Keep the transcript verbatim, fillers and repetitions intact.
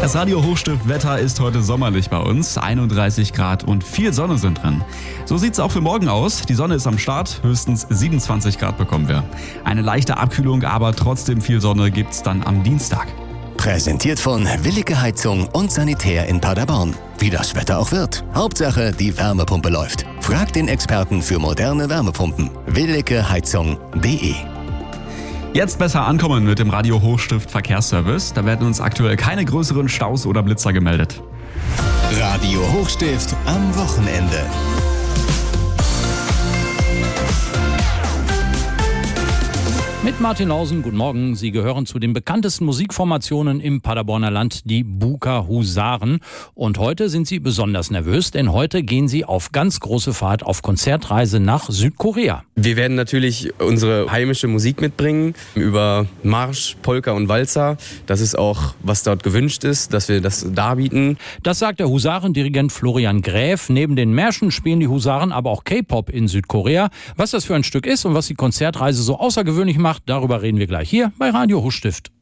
Das Radio Hochstift-Wetter ist heute sommerlich bei uns. einunddreißig Grad und viel Sonne sind drin. So sieht's auch für morgen aus. Die Sonne ist am Start, höchstens siebenundzwanzig Grad bekommen wir. Eine leichte Abkühlung, aber trotzdem viel Sonne gibt's dann am Dienstag. Präsentiert von Willige Heizung und Sanitär in Paderborn. Wie das Wetter auch wird. Hauptsache, die Wärmepumpe läuft. Fragt den Experten für moderne Wärmepumpen. willige heizung punkt de. Jetzt besser ankommen mit dem Radio Hochstift Verkehrsservice. Da werden uns aktuell keine größeren Staus oder Blitzer gemeldet. Radio Hochstift am Wochenende. Mit Martin Lausen, guten Morgen. Sie gehören zu den bekanntesten Musikformationen im Paderborner Land, die Buker Husaren. Und heute sind Sie besonders nervös, denn heute gehen Sie auf ganz große Fahrt auf Konzertreise nach Südkorea. Wir werden natürlich unsere heimische Musik mitbringen, über Marsch, Polka und Walzer. Das ist auch, was dort gewünscht ist, dass wir das darbieten. Das sagt der Husarendirigent Florian Gräf. Neben den Märschen spielen die Husaren aber auch K-Pop in Südkorea. Was das für ein Stück ist und was die Konzertreise so außergewöhnlich macht, darüber reden wir gleich hier bei Radio Hochstift.